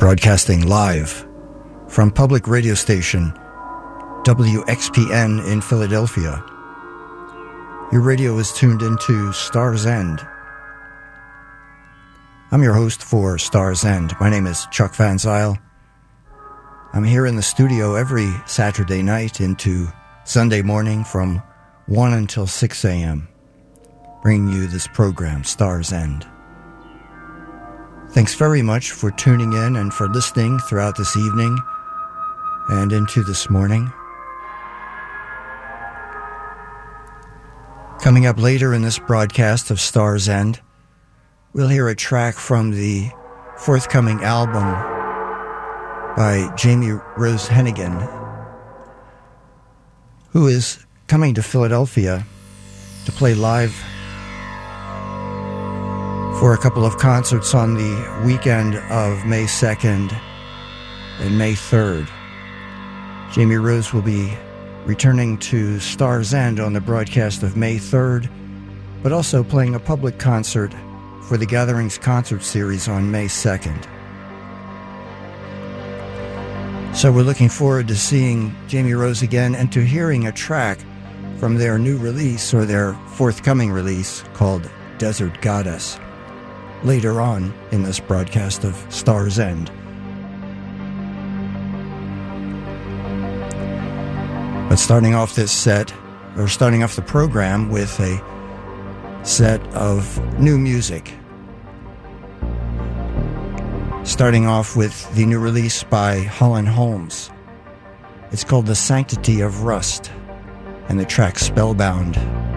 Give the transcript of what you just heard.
broadcasting live from public radio station WXPN in Philadelphia. Your radio is tuned into Star's End. I'm your host for Star's End. My name is Chuck Van Zyl. I'm here in the studio every Saturday night into Sunday morning from 1 until 6 a.m., bringing you this program, Star's End. Thanks very much for tuning in and for listening throughout this evening and into this morning. Coming up later in this broadcast of Star's End, we'll hear a track from the forthcoming album by Jamie Rose Hennigan, who is coming to Philadelphia to play live for a couple of concerts on the weekend of May 2nd and May 3rd. Jamie Rose will be returning to Star's End on the broadcast of May 3rd, but also playing a public concert for the Gatherings concert series on May 2nd. So we're looking forward to seeing Jamie Rose again and to hearing a track from their new release, or their forthcoming release, called Desert Goddess, later on in this broadcast of Star's End. But starting off this set, or starting off the program with a set of new music. Starting off with the new release by Holland Holmes. It's called The Sanctity of Rust, and the track Spellbound.